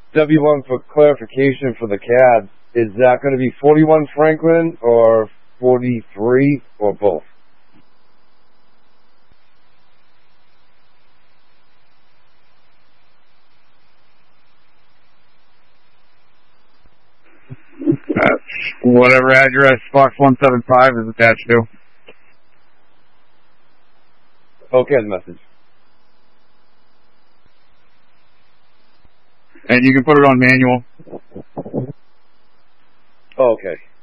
W1 for clarification for the cab. Is that going to be 41 Franklin or 43 or both? Whatever address Fox 175 is attached to. Okay, the message. And you can put it on manual. Okay.